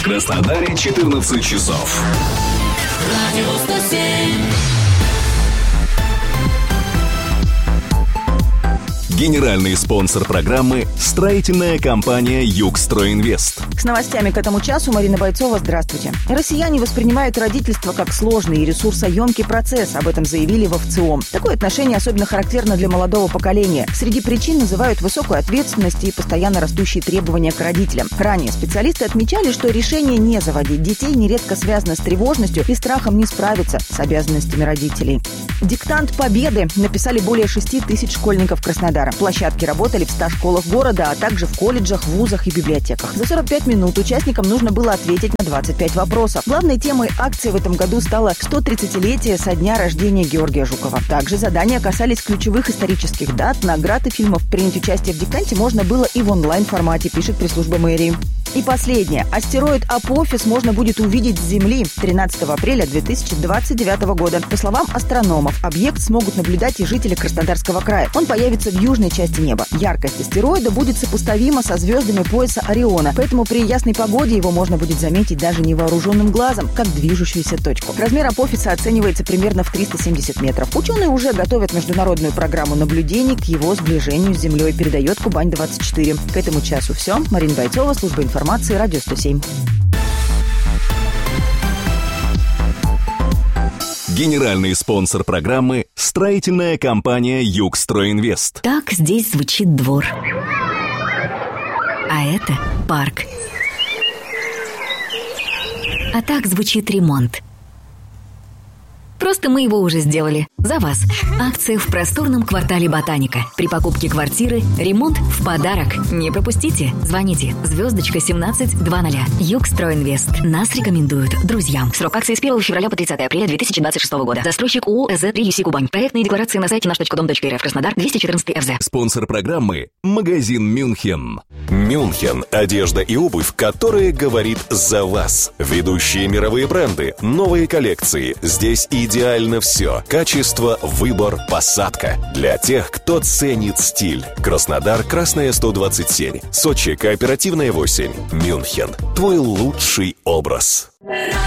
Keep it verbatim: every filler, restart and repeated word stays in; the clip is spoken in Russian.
В Краснодаре четырнадцать часов. Радио сто семь. Генеральный спонсор программы – строительная компания «Югстройинвест». С новостями к этому часу Марина Бойцова. Здравствуйте. Россияне воспринимают родительство как сложный и ресурсоемкий процесс. Об этом заявили в ВЦИОМ. Такое отношение особенно характерно для молодого поколения. Среди причин называют высокую ответственность и постоянно растущие требования к родителям. Ранее специалисты отмечали, что решение не заводить детей нередко связано с тревожностью и страхом не справиться с обязанностями родителей. Диктант победы написали более шести тысяч школьников Краснодара. Площадки работали в ста школах города, а также в колледжах, вузах и библиотеках. За сорок пять минут участникам нужно было ответить на двадцать пять вопросов. Главной темой акции в этом году стало сто тридцатилетие со дня рождения Георгия Жукова. Также задания касались ключевых исторических дат, наград и фильмов. Принять участие в диктанте можно было и в онлайн-формате, пишет пресс-служба мэрии. И последнее. Астероид Апофис можно будет увидеть с Земли тринадцатого апреля две тысячи двадцать девятого года. По словам астрономов, объект смогут наблюдать и жители Краснодарского края. Он появится в южной части неба. Яркость астероида будет сопоставима со звездами пояса Ориона, поэтому при ясной погоде его можно будет заметить даже невооруженным глазом, как движущуюся точку. Размер Апофиса оценивается примерно в триста семьдесят метров. Ученые уже готовят международную программу наблюдений к его сближению с Землей, передает Кубань двадцать четыре. К этому часу все. Марина Бойцова, служба информации. Радио сто семь. Генеральный спонсор программы – строительная компания «Югстройинвест». Так здесь звучит двор. А это парк. А так звучит ремонт. Просто мы его уже сделали. За вас. Акция в просторном квартале Ботаника. При покупке квартиры ремонт в подарок. Не пропустите. Звоните. Звездочка семнадцать двадцать. Югстройинвест. Нас рекомендуют друзьям. Срок акции с первого февраля по тридцатое апреля две тысячи двадцать шестого года. Застройщик ООО ЭЗ три ю си Кубань. Проектные декларации на сайте наш точка дом точка эр эф. Краснодар двести четырнадцать эр зэ. Спонсор программы – магазин «Мюнхен». «Мюнхен» – одежда и обувь, которые говорит за вас. Ведущие мировые бренды, новые коллекции. Здесь идеально все. Качество, выбор, посадка. Для тех, кто ценит стиль. Краснодар, Красная сто двадцать семь. Сочи, Кооперативная восемь. «Мюнхен» – твой лучший образ.